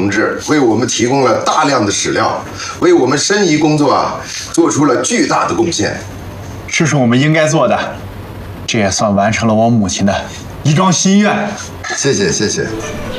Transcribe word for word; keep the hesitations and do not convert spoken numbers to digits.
同志为我们提供了大量的史料，为我们申遗工作啊做出了巨大的贡献。 这是我们应该做的，这也算完成了我母亲的一桩心愿。 谢谢谢谢。